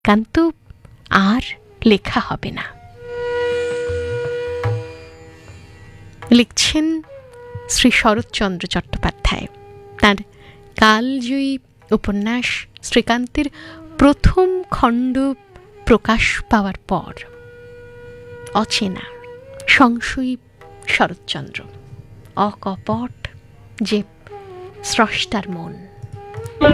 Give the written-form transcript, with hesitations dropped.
একান্ত আর লেখা হবে না। লিখছেন শ্রী শরৎচন্দ্র চট্টোপাধ্যায়। তাঁর কালজয়ী উপন্যাস শ্রীকান্তের প্রথম খণ্ড প্রকাশ পাওয়ার পর অচেনা সংশয়ী শরৎচন্দ্র, অকপট যে স্রষ্টার মন।